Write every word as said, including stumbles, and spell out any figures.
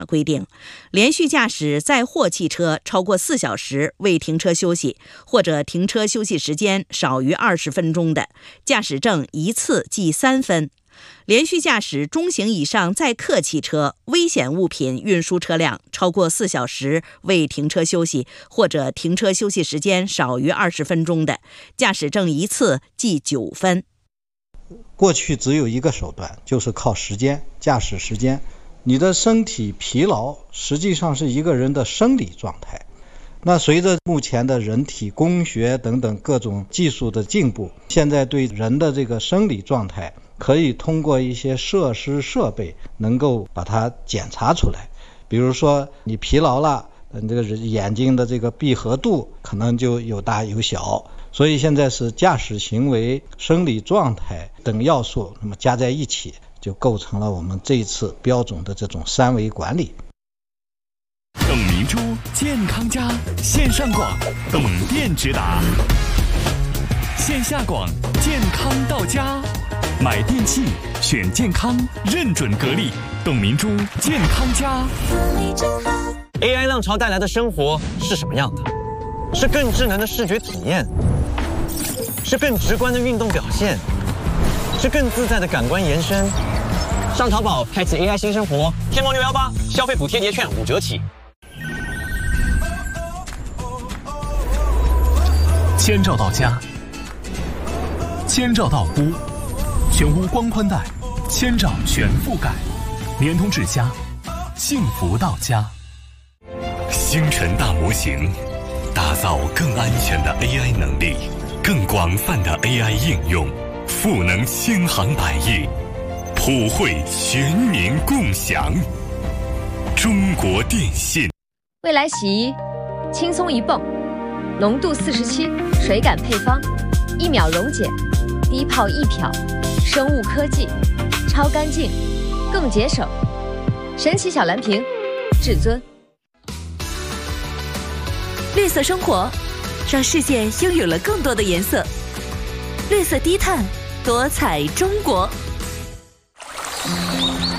规定，连续驾驶载货汽车超过四小时未停车休息，或者停车休息时间少于二十分钟的，驾驶证一次记三分；连续驾驶中型以上载客汽车、危险物品运输车辆超过四小时未停车休息，或者停车休息时间少于二十分钟的，驾驶证一次记九分。 过去只有一个手段，就是靠时间，驾驶时间。你的身体疲劳实际上是一个人的生理状态。那随着目前的人体工学等等各种技术的进步，现在对人的这个生理状态可以通过一些设施设备能够把它检查出来。比如说你疲劳了，你这个眼睛的这个闭合度可能就有大有小，所以现在是驾驶行为、生理状态等要素，那么加在一起就构成了我们这一次标准的这种三维管理。 董明珠健康家线上广，董店直达；线下广，健康到家。买电器选健康，认准格力，董明珠健康家。 A I 浪潮带来的生活是什么样的？是更智能的视觉体验，是更直观的运动表现，是更自在的感官延伸。上淘宝开启 A I 新生活，天猫六幺八消费补贴叠券五折起。 千兆到家，千兆到屋，全屋光宽带，千兆全覆盖，联通智家，幸福到家。星辰大模型，打造更安全的 A I 能力，更广泛的 A I 应用，赋能千行百业，普惠全民共享。中国电信。 未来洗衣，轻松一泵，浓度四十七，水感配方，一秒溶解，低泡一漂，生物科技，超干净，更节省。神奇小蓝瓶，至尊。 绿色生活，让世界拥有了更多的颜色。绿色低碳，多彩中国。